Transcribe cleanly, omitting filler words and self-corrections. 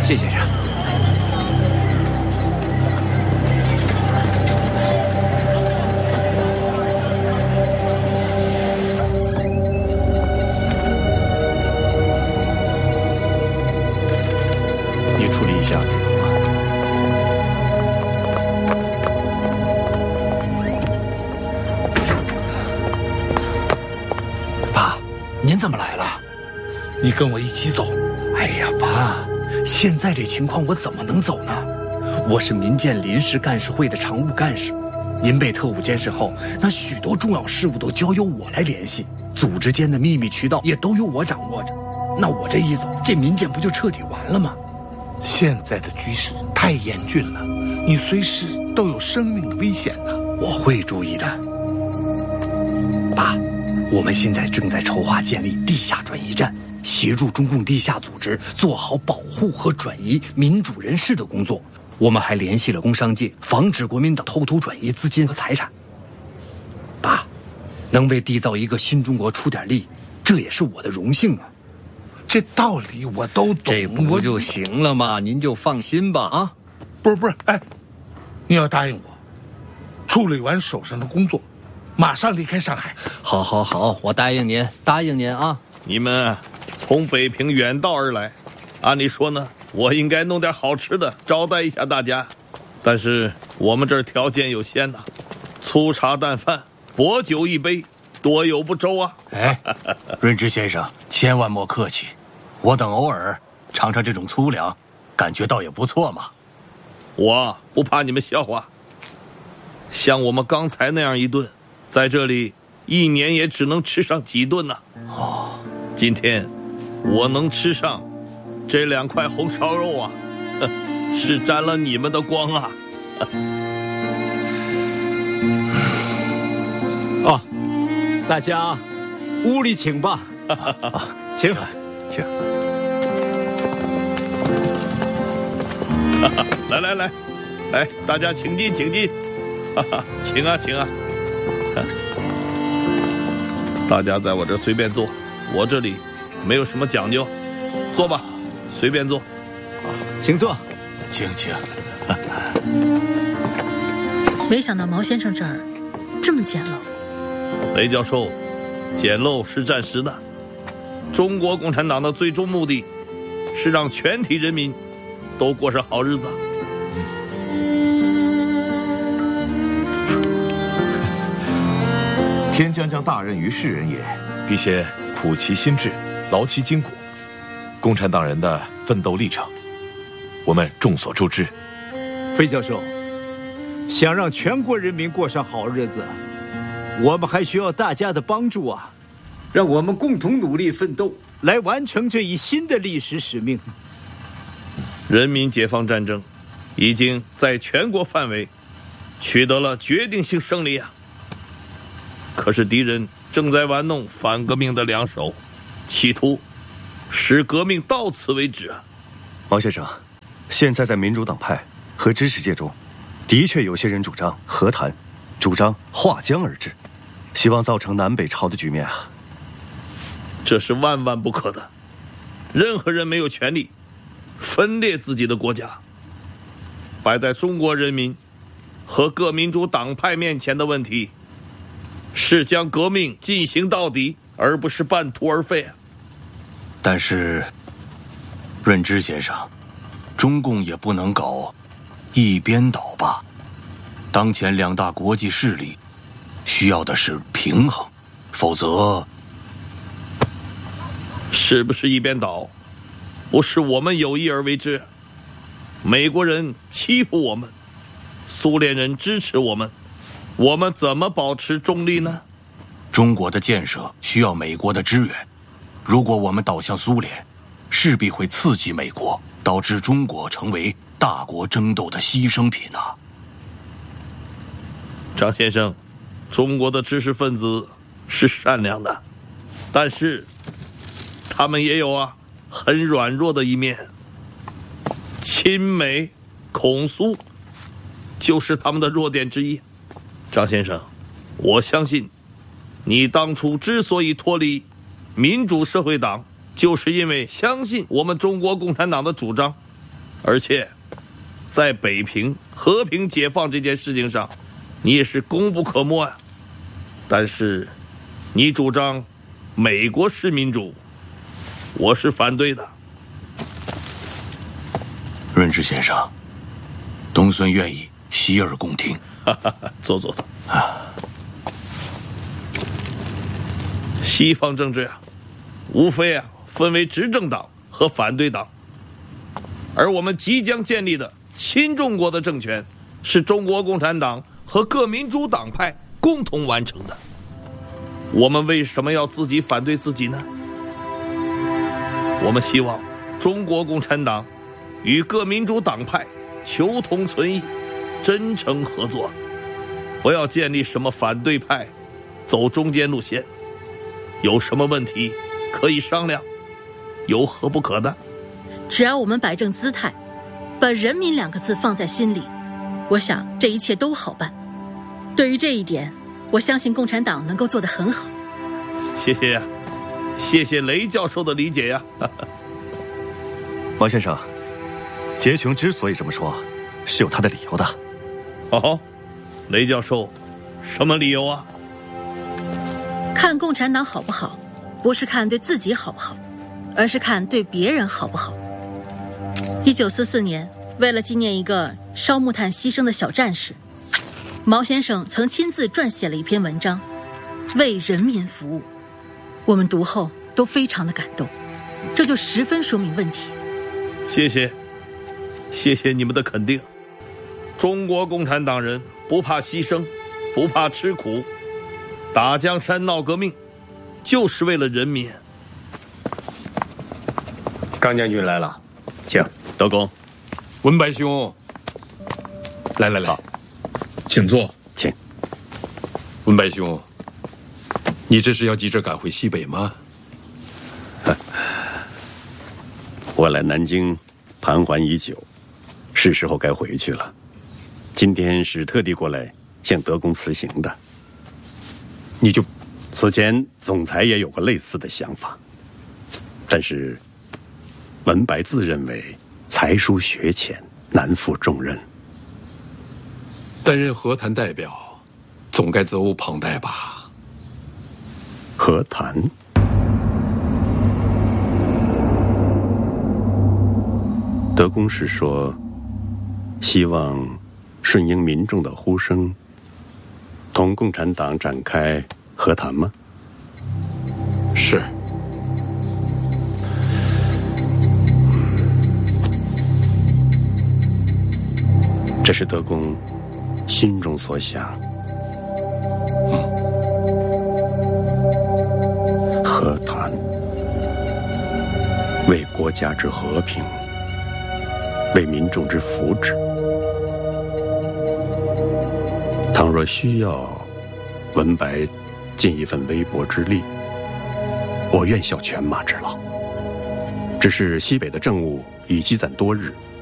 谢先生。 你处理一下。 爸，您怎么来了？ 你跟我一起走。 哎呀，爸，现在这情况我怎么能走呢？我是民建临时干事会的常务干事，您被特务监视后，那许多重要事务都交由我来联系，组织间的秘密渠道也都由我掌握着。那我这一走，这民建不就彻底完了吗？ 现在的局势太严峻了，你随时都有生命的危险呢。 我会注意的。爸，我们现在正在筹划建立地下转移站，协助中共地下组织做好保护和转移民主人士的工作。我们还联系了工商界，防止国民党偷偷转移资金和财产。爸，能为缔造一个新中国出点力，这也是我的荣幸啊。 这道理我都懂， 这不就行了吗？您就放心吧啊！ 不是，哎，你要答应我，处理完手上的工作，马上离开上海。 好，我答应您啊！ 你们从北平远道而来，按理说呢，我应该弄点好吃的招待一下大家，但是我们这儿条件有限呐，粗茶淡饭，薄酒一杯，多有不周啊！ 哎，润之先生，千万莫客气，我等偶尔尝尝这种粗粮，感觉倒也不错嘛。 我不怕你们笑话，像我们刚才那样一顿，在这里一年也只能吃上几顿呢。 哦， 今天我能吃上这2块红烧肉啊，是沾了你们的光啊！ 哦，大家屋里请吧。请。来，大家请进，请啊！大家在我这随便坐，我这里没有什么讲究，坐吧，随便坐。 请坐， 请。 没想到毛先生这儿这么简陋。 雷教授，简陋是暂时的，中国共产党的最终目的是让全体人民都过上好日子。 天将降大任于世人也，必先苦其心志，劳其筋骨。共产党人的奋斗历程，我们众所周知。 费教授，想让全国人民过上好日子，我们还需要大家的帮助啊！让我们共同努力奋斗，来完成这一新的历史使命。 人民解放战争已经在全国范围取得了决定性胜利啊！可是敌人正在玩弄反革命的两手，企图使革命到此为止啊！ 毛先生，现在在民主党派和知识界中，的确有些人主张和谈，主张划江而治，希望造成南北朝的局面啊。 这是万万不可的，任何人没有权利分裂自己的国家。摆在中国人民和各民主党派面前的问题，是将革命进行到底，而不是半途而废啊。 但是，润之先生，中共也不能搞一边倒吧？当前2大国际势力需要的是平衡，否则， 是不是一边倒，不是我们有意而为之。美国人欺负我们，苏联人支持我们，我们怎么保持中立呢？ 中国的建设需要美国的支援，如果我们倒向苏联，势必会刺激美国，导致中国成为大国争斗的牺牲品啊。 张先生，中国的知识分子是善良的，但是他们也有很软弱的一面。亲美恐苏就是他们的弱点之一。张先生，我相信你当初之所以脱离民主社会党，就是因为相信我们中国共产党的主张， 而且在北平和平解放这件事情上，你也是功不可没啊。但是你主张美国式民主，我是反对的。 润之先生，东孙愿意洗耳恭听。 坐。西方政治啊，无非分为执政党和反对党，而我们即将建立的新中国的政权，是中国共产党和各民主党派共同完成的。我们为什么要自己反对自己呢？我们希望中国共产党与各民主党派求同存异，真诚合作，不要建立什么反对派，走中间路线。有什么问题可以商量，有何不可的？ 只要我们摆正姿态，把人民2个字放在心里，我想这一切都好办。对于这一点，我相信共产党能够做得很好。 谢谢呀，谢谢雷教授的理解呀。 王先生，杰琼之所以这么说，是有他的理由的。 哦，雷教授，什么理由啊？ 看共产党好不好，不是看对自己好不好，而是看对别人好不好。1944年，为了纪念一个烧木炭牺牲的小战士，毛先生曾亲自撰写了一篇文章，为人民服务。我们读后都非常的感动，这就十分说明问题。 谢谢你们的肯定。中国共产党人不怕牺牲，不怕吃苦，打江山闹革命，就是为了人民。 张将军来了，请。 德公， 文白兄，来，请坐。 请。 文白兄，你这是要急着赶回西北吗？ 我来南京盘桓已久，是时候该回去了。今天是特地过来向德公辞行的。 你就此前总裁也有过类似的想法，但是文白自认为才疏学浅，难负重任。 担任和谈代表，总该责无旁贷吧？ 和谈？德公是说，希望顺应民众的呼声，同共产党展开和谈吗？ 是。 这是德公心中所想。和谈，为国家之和平，为民众之福祉。倘若需要文白尽一份微薄之力，我愿效犬马之劳。只是西北的政务已积攒多日，